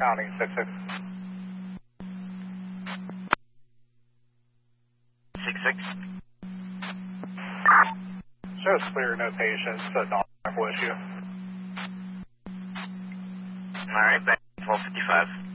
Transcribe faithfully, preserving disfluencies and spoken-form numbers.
Counting six six. six six. Shows clear, no patients, so non-medical issue. Alright, back twelve fifty-five.